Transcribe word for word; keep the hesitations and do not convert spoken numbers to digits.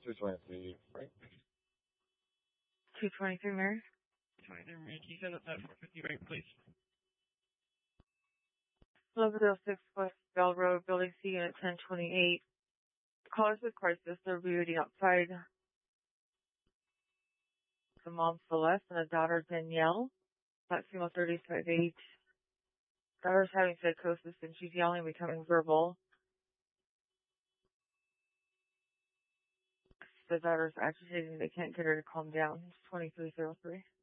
two twenty-three, right? two twenty-three, Mary? twenty-three, Mary. Can you set up that four fifty right, please? eleven oh six West Bell Road, Building C, Unit ten twenty-eight. Callers with crisis, they're waiting outside. The mom, Celeste, and the daughter, Danielle. That female, thirty-five eight. Daughter's having psychosis, and she's yelling, becoming verbal. The daughter's agitated, they can't get her to calm down. It's twenty-three oh three.